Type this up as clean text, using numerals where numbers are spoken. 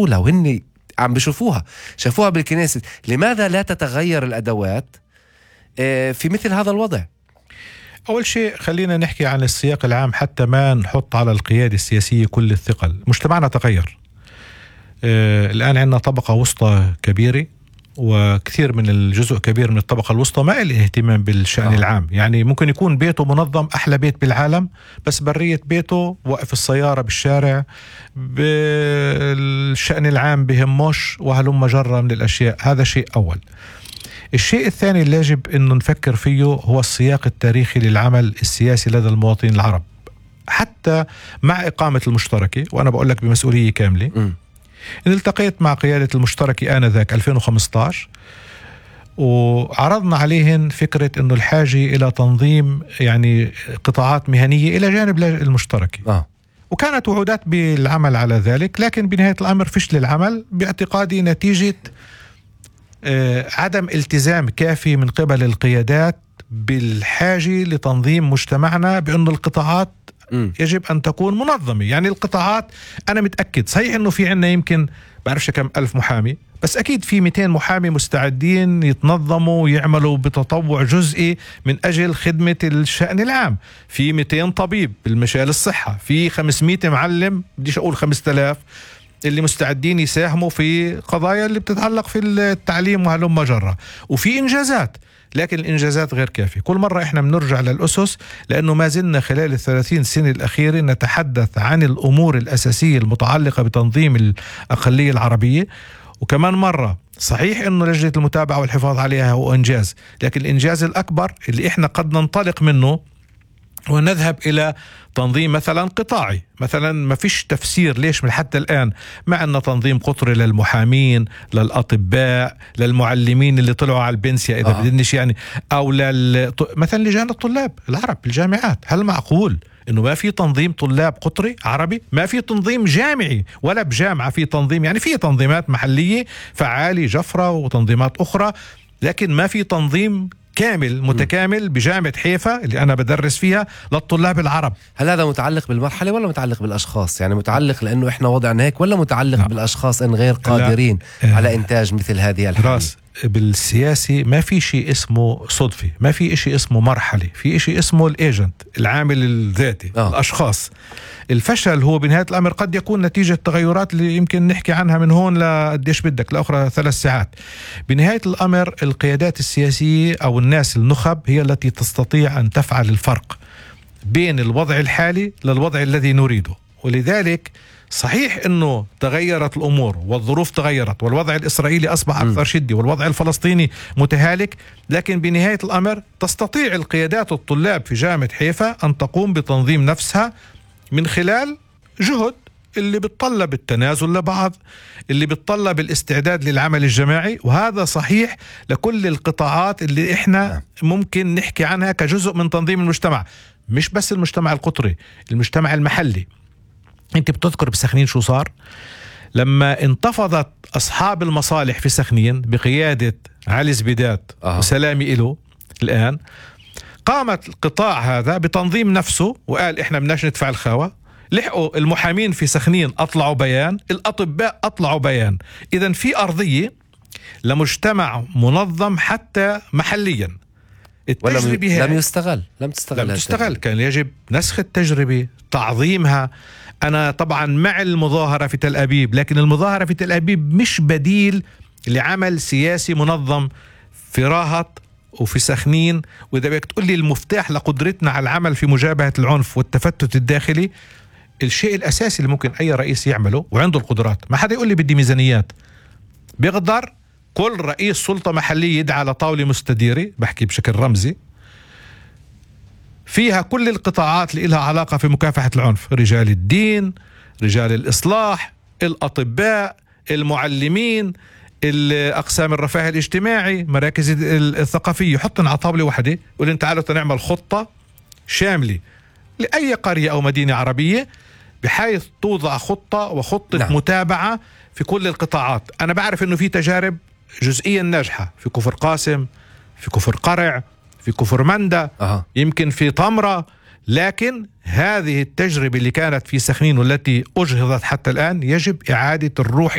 وصلوا لها وهن عم بيشوفوها، شافوها بالكنيسة. لماذا لا تتغير الأدوات في مثل هذا الوضع؟ أول شيء خلينا نحكي عن السياق العام حتى ما نحط على القيادة السياسية كل الثقل. مجتمعنا تغير، الآن عندنا طبقة وسطى كبيرة، وكثير من الجزء كبير من الطبقة الوسطى ما له اهتمام بالشأن العام. يعني ممكن يكون بيته منظم، أحلى بيت بالعالم، بس برية بيته وقف السيارة بالشارع، بالشأن العام بهموش، وهلم جرة من الأشياء. هذا شيء أول. الشيء الثاني اللي يجب أنه نفكر فيه هو السياق التاريخي للعمل السياسي لدى المواطنين العرب. حتى مع إقامة المشتركة، وأنا بقول لك بمسؤولية كاملة، إن التقيت مع قيادة المشتركة آنذاك 2015 وعرضنا عليهن فكرة أنه الحاجة إلى تنظيم يعني قطاعات مهنية إلى جانب المشتركة. وكانت وعودات بالعمل على ذلك، لكن بنهاية الأمر فشل العمل باعتقادي نتيجة عدم التزام كافي من قبل القيادات بالحاجة لتنظيم مجتمعنا، بأن القطاعات يجب أن تكون منظمة. يعني القطاعات أنا متأكد صحيح أنه في عنا يمكن بعرفش كم ألف محامي، بس أكيد في 200 محامي مستعدين يتنظموا ويعملوا بتطوع جزئي من أجل خدمة الشأن العام. في 200 طبيب بالمجال الصحة، في 500 معلم، بديش أقول 5000 اللي مستعدين يساهموا في قضايا اللي بتتعلق في التعليم وهلم مجرة. وفي إنجازات، لكن الإنجازات غير كافية. كل مرة إحنا بنرجع للأسس، لأنه ما زلنا خلال 30 سنة الأخيرة نتحدث عن الأمور الأساسية المتعلقة بتنظيم الأقلية العربية. وكمان مرة صحيح أنه لجنة المتابعة والحفاظ عليها هو إنجاز، لكن الإنجاز الأكبر اللي إحنا قد ننطلق منه ونذهب إلى تنظيم مثلا قطاعي. مثلا ما فيش تفسير ليش من حتى الآن ما أن تنظيم قطري للمحامين، للأطباء، للمعلمين اللي طلعوا على البنسيا إذا بدنش يعني، أو مثلا لجان الطلاب العرب بالجامعات. هل معقول إنه ما في تنظيم طلاب قطري عربي؟ ما في تنظيم جامعي ولا بجامعة في تنظيم. يعني في تنظيمات محلية فعالي جفرة وتنظيمات أخرى، لكن ما في تنظيم كامل متكامل بجامعة حيفا اللي أنا بدرس فيها للطلاب العرب. هل هذا متعلق بالمرحلة ولا متعلق بالأشخاص؟ يعني متعلق لأنه إحنا وضعنا هيك، ولا متعلق بالأشخاص إن غير قادرين على إنتاج مثل هذه الحالة؟ بالسياسي ما في شيء اسمه صدفة، ما في شيء اسمه مرحلة، في شيء اسمه الإيجنت، العامل الذاتي. الأشخاص. الفشل هو بنهاية الأمر قد يكون نتيجة تغيرات اللي يمكن نحكي عنها من هون لقديش بدك لأخرى 3 ساعات. بنهاية الأمر القيادات السياسية أو الناس النخب هي التي تستطيع أن تفعل الفرق بين الوضع الحالي للوضع الذي نريده. ولذلك صحيح أنه تغيرت الأمور والظروف تغيرت والوضع الإسرائيلي أصبح أكثر شدة والوضع الفلسطيني متهالك، لكن بنهاية الأمر تستطيع القيادات الطلاب في جامعة حيفا أن تقوم بتنظيم نفسها من خلال جهد اللي بتطلب التنازل لبعض، اللي بتطلب الاستعداد للعمل الجماعي. وهذا صحيح لكل القطاعات اللي احنا ممكن نحكي عنها كجزء من تنظيم المجتمع، مش بس المجتمع القطري، المجتمع المحلي. انت بتذكر بسخنين شو صار لما انتفضت أصحاب المصالح في سخنين بقيادة علي زبيدات وسلامي إله. الآن قامت القطاع هذا بتنظيم نفسه وقال إحنا بدناش ندفع الخاوة. لحقوا المحامين في سخنين أطلعوا بيان، الأطباء أطلعوا بيان. إذن في أرضية لمجتمع منظم حتى محليا. التجربة لم تستغل. كان يجب نسخ التجربة، تعظيمها. أنا طبعا مع المظاهرة في تل أبيب، لكن المظاهرة في تل أبيب مش بديل لعمل سياسي منظم في راهط وفي سخنين. وإذا بدك تقول لي المفتاح لقدرتنا على العمل في مجابهة العنف والتفتت الداخلي، الشيء الأساسي اللي ممكن أي رئيس يعمله وعنده القدرات، ما حدا يقول لي بدي ميزانيات. بيقدر كل رئيس سلطة محلية يدعى على طاولة مستديرة، بحكي بشكل رمزي، فيها كل القطاعات اللي لها علاقة في مكافحة العنف، رجال الدين، رجال الإصلاح، الأطباء، المعلمين، الأقسام الرفاه الاجتماعي، مراكز الثقافية. حطنا على طاولة واحدة يقول تعالوا نعمل خطة شاملة لأي قرية أو مدينة عربية، بحيث توضع خطة وخطة متابعة في كل القطاعات. أنا بعرف أنه في تجارب جزئيا ناجحة في كفر قاسم، في كفر قرع، في كفر مندة، يمكن في طمرة، لكن هذه التجربة اللي كانت في سخنين والتي أجهضت حتى الآن يجب إعادة الروح